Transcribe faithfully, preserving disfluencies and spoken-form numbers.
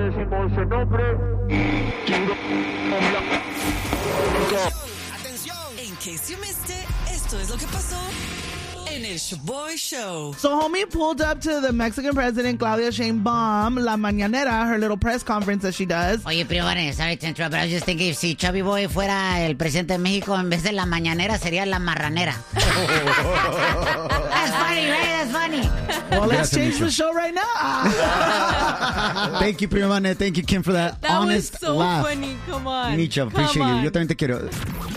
decimos ese nombre. Atención. In case you missed it, esto es lo que pasó en el Shoboy Show. So homie pulled up to the Mexican president, Claudia Sheinbaum, La Mañanera, her little press conference that she does. Oye, primo Vane, sorry to interrupt, but I was just thinking, si Chubby Boy fuera el presidente de México, en vez de la mañanera, sería la marranera. That's funny, right? That's funny. Well, let's change the show right now. Thank you, primo Vane. Thank you, Kim, for that, That honest was so laugh. funny. Come on. Micha, Come appreciate on. you. Yo también te quiero.